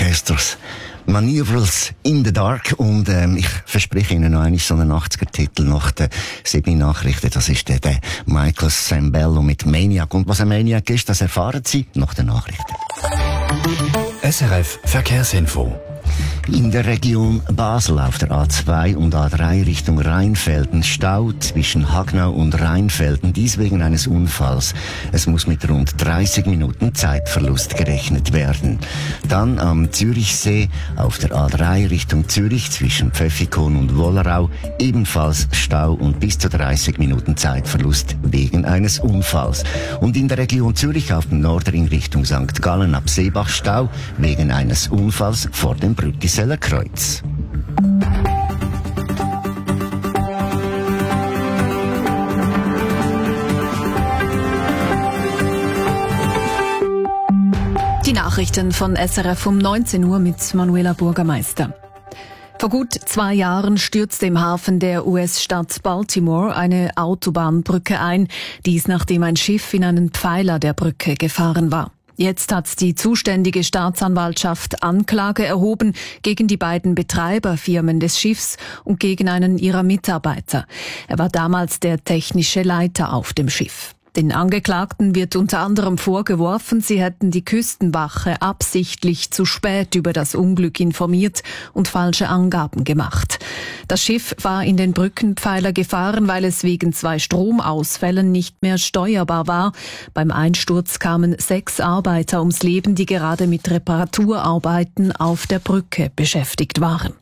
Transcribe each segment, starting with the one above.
Orchesters. Maneuvers in the Dark. Und ich verspreche Ihnen noch einmal so einen 80er-Titel nach den 7 Nachrichten. Das ist der Michael Sambello mit Maniac. Und was ein Maniac ist, das erfahren Sie nach den Nachrichten. SRF Verkehrsinfo. In der Region Basel auf der A2 und A3 Richtung Rheinfelden Stau zwischen Hagnau und Rheinfelden, dies wegen eines Unfalls. Es muss mit rund 30 Minuten Zeitverlust gerechnet werden. Dann am Zürichsee auf der A3 Richtung Zürich zwischen Pfäffikon und Wollerau ebenfalls Stau und bis zu 30 Minuten Zeitverlust wegen eines Unfalls. Und in der Region Zürich auf dem Nordring Richtung St. Gallen ab Seebach Stau wegen eines Unfalls vor dem Brüttiseller Kreuz. Die Nachrichten von SRF um 19 Uhr mit Manuela Bürgermeister. Vor gut 2 Jahren stürzte im Hafen der US-Stadt Baltimore eine Autobahnbrücke ein. Dies nachdem ein Schiff in einen Pfeiler der Brücke gefahren war. Jetzt hat die zuständige Staatsanwaltschaft Anklage erhoben gegen die beiden Betreiberfirmen des Schiffs und gegen einen ihrer Mitarbeiter. Er war damals der technische Leiter auf dem Schiff. Den Angeklagten wird unter anderem vorgeworfen, sie hätten die Küstenwache absichtlich zu spät über das Unglück informiert und falsche Angaben gemacht. Das Schiff war in den Brückenpfeiler gefahren, weil es wegen 2 Stromausfällen nicht mehr steuerbar war. Beim Einsturz kamen 6 Arbeiter ums Leben, die gerade mit Reparaturarbeiten auf der Brücke beschäftigt waren.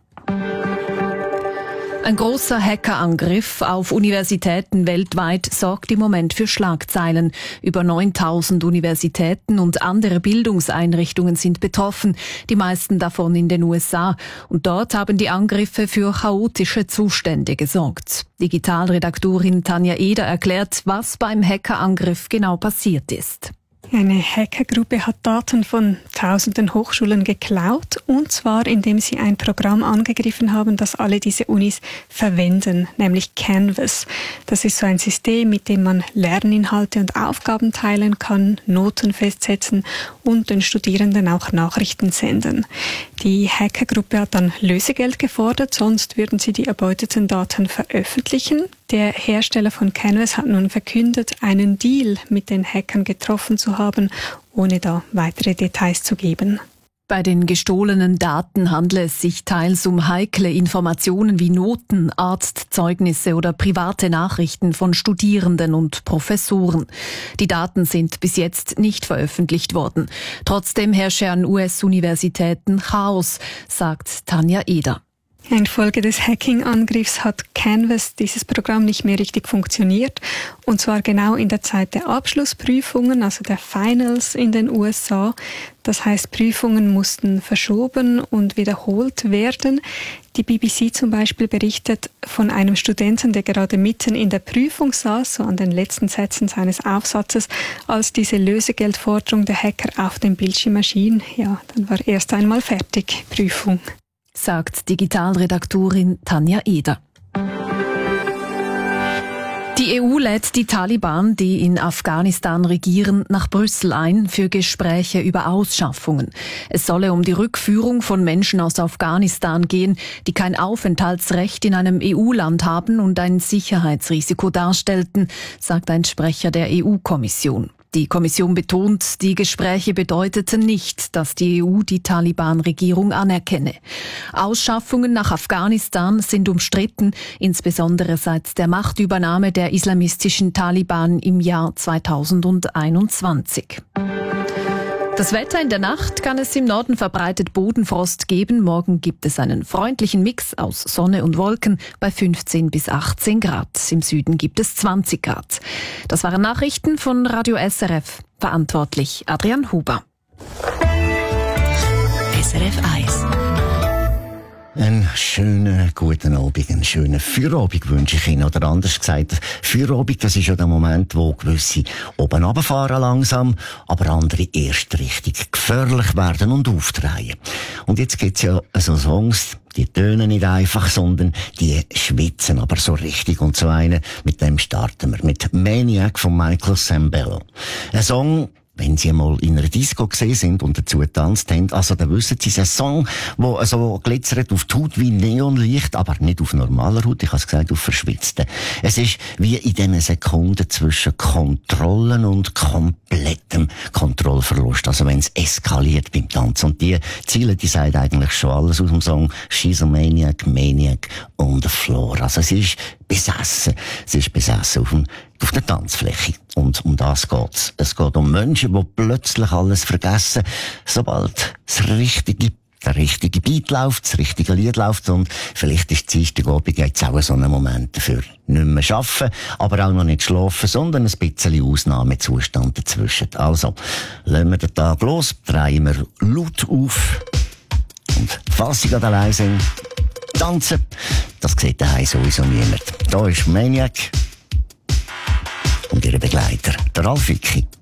Ein großer Hackerangriff auf Universitäten weltweit sorgt im Moment für Schlagzeilen. Über 9000 Universitäten und andere Bildungseinrichtungen sind betroffen, die meisten davon in den USA. Und dort haben die Angriffe für chaotische Zustände gesorgt. Digitalredaktorin Tanja Eder erklärt, was beim Hackerangriff genau passiert ist. Eine Hackergruppe hat Daten von tausenden Hochschulen geklaut, und zwar indem sie ein Programm angegriffen haben, das alle diese Unis verwenden, nämlich Canvas. Das ist so ein System, mit dem man Lerninhalte und Aufgaben teilen kann, Noten festsetzen und den Studierenden auch Nachrichten senden. Die Hackergruppe hat dann Lösegeld gefordert, sonst würden sie die erbeuteten Daten veröffentlichen. Der Hersteller von Canvas hat nun verkündet, einen Deal mit den Hackern getroffen zu haben, ohne da weitere Details zu geben. Bei den gestohlenen Daten handle es sich teils um heikle Informationen wie Noten, Arztzeugnisse oder private Nachrichten von Studierenden und Professoren. Die Daten sind bis jetzt nicht veröffentlicht worden. Trotzdem herrsche an US-Universitäten Chaos, sagt Tanja Eder. Infolge des Hacking-Angriffs hat Canvas, dieses Programm, nicht mehr richtig funktioniert. Und zwar genau in der Zeit der Abschlussprüfungen, also der Finals in den USA. Das heißt, Prüfungen mussten verschoben und wiederholt werden. Die BBC zum Beispiel berichtet von einem Studenten, der gerade mitten in der Prüfung saß, so an den letzten Sätzen seines Aufsatzes, als diese Lösegeldforderung der Hacker auf dem Bildschirm erschien. Ja, dann war erst einmal fertig, Prüfung. Sagt Digitalredaktorin Tanja Eder. Die EU lädt die Taliban, die in Afghanistan regieren, nach Brüssel ein für Gespräche über Ausschaffungen. Es solle um die Rückführung von Menschen aus Afghanistan gehen, die kein Aufenthaltsrecht in einem EU-Land haben und ein Sicherheitsrisiko darstellten, sagt ein Sprecher der EU-Kommission. Die Kommission betont, die Gespräche bedeuteten nicht, dass die EU die Taliban-Regierung anerkenne. Ausschaffungen nach Afghanistan sind umstritten, insbesondere seit der Machtübernahme der islamistischen Taliban im Jahr 2021. Das Wetter: in der Nacht kann es im Norden verbreitet Bodenfrost geben. Morgen gibt es einen freundlichen Mix aus Sonne und Wolken bei 15 bis 18 Grad. Im Süden gibt es 20 Grad. Das waren Nachrichten von Radio SRF. Verantwortlich Adrian Huber. SRF 1. Einen schönen guten Abend, einen schönen Feierabend wünsche ich Ihnen. Oder anders gesagt, Feierabend, das ist ja der Moment, wo gewisse oben runterfahren langsam, aber andere erst richtig gefährlich werden und aufdrehen. Und jetzt gibt's ja so Songs, die tönen nicht einfach, sondern die schwitzen aber so richtig. Und so einen, mit dem starten wir. Mit Maniac von Michael Sambello. Ein Song, wenn Sie mal in einer Disco gesehen sind und dazu getanzt haben, also dann wissen Sie, es ist ein Song, der so glitzert auf die Haut wie Neonlicht, aber nicht auf normaler Haut, ich habe es gesagt, auf verschwitzten. Es ist wie in diesen Sekunden zwischen Kontrollen und komplettem Kontrollverlust, also wenn es eskaliert beim Tanzen. Und die Ziele, die sagen eigentlich schon alles aus dem Song «She's a Maniac, Maniac on the Floor». Also sie ist besessen auf der Tanzfläche. Und um das geht's. Es geht um Menschen, die plötzlich alles vergessen, sobald der richtige Beat läuft, das richtige Lied läuft, und vielleicht ist Dienstagabend jetzt auch so ein Moment dafür. Nicht mehr arbeiten, aber auch noch nicht schlafen, sondern ein bisschen Ausnahmezustand dazwischen. Also, lassen wir den Tag los, drehen wir laut auf, und falls Sie gerade allein sind, tanzen, das sieht daheim sowieso niemand. Da ist Maniac und ihre Begleiter, der Ralf Vicki.